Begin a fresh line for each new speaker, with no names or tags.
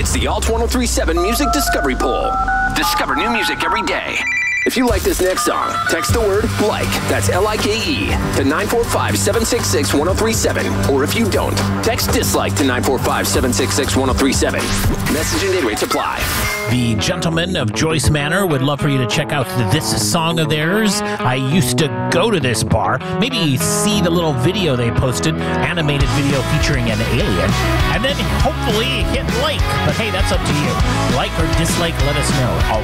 It's the Alt 1037 Music Discovery Poll. Discover new music every day. If you like this next song, text the word LIKE, that's L-I-K-E, to 945-766-1037. Or if you don't, text DISLIKE to 945-766-1037. Message and data rates apply.
The gentlemen of Joyce Manor would love for you to check out this song of theirs. I used to go to this bar. Maybe see the little video they posted, animated video featuring an alien, and then hopefully hit like. But hey, that's up to you. Like or dislike, let us know.